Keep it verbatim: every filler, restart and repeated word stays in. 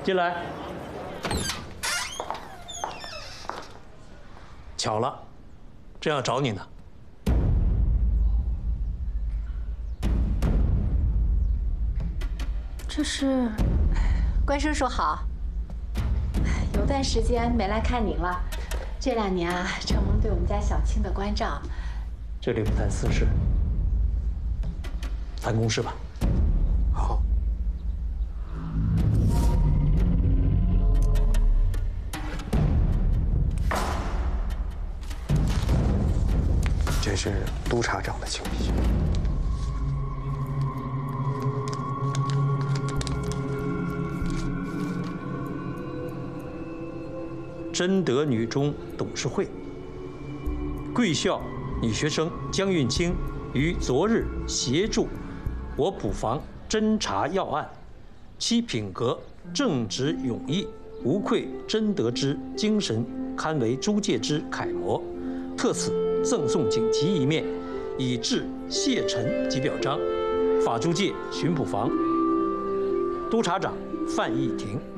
进来。巧了，正要找你呢。 这是， 关叔叔好。有段时间没来看您了，这两年啊，承蒙对我们家小青的关照， 这里不谈私事，谈公事吧。 好。这是督察长的请笔。 贞德女中董事会，贵校女学生江运清于昨日协助我捕房侦查要案，其品格正直勇毅，无愧贞德之精神，堪为诸界之楷模。特此赠送锦旗一面，以致谢忱及表彰。法租界巡捕房督察长范义庭。